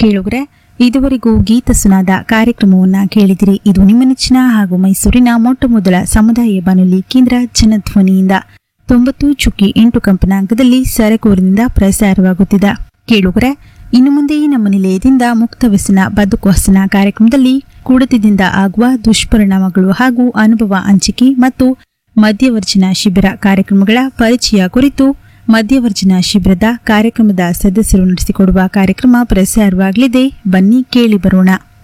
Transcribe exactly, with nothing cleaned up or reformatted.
ಕೇಳುಗರೆ, ಇದುವರೆಗೂ ಗೀತ ಸುನಾದ ಕಾರ್ಯಕ್ರಮವನ್ನ ಕೇಳಿದಿರಿ. ಇದು ನಿಮ್ಮ ನೆಚ್ಚಿನ ಹಾಗೂ ಮೈಸೂರಿನ ಮೊಟ್ಟ ಮೊದಲ ಸಮುದಾಯ ಬಾನುಲಿ ಕೇಂದ್ರ ಜನಧ್ವನಿಯಿಂದ ತೊಂಬತ್ತು ಚುಕ್ಕಿ ಎಂಟು ಕಂಪನಾಂಕದಲ್ಲಿ ಸರಗೂರಿನಿಂದ ಪ್ರಸಾರವಾಗುತ್ತಿದೆ. ಕೇಳುಗರೆ, ಇನ್ನು ಮುಂದೆ ನಮ್ಮ ನಿಲಯದಿಂದ ಮುಕ್ತ ವ್ಯಸನ ಬದುಕು ಹಸನ ಕಾರ್ಯಕ್ರಮದಲ್ಲಿ ಕುಡಿತದಿಂದ ಆಗುವ ದುಷ್ಪರಿಣಾಮಗಳು ಹಾಗೂ ಅನುಭವ ಹಂಚಿಕೆ ಮತ್ತು ಮದ್ಯವರ್ಜನ ಶಿಬಿರ ಕಾರ್ಯಕ್ರಮಗಳ ಪರಿಚಯ ಕುರಿತು ಮಧ್ಯವರ್ಜನ ಶಿಬಿರದ ಕಾರ್ಯಕ್ರಮದ ಸದಸ್ಯರು ನಡೆಸಿಕೊಡುವ ಕಾರ್ಯಕ್ರಮ ಪ್ರಸಾರವಾಗಲಿದೆ. ಬನ್ನಿ ಕೇಳಿ ಬರೋಣ.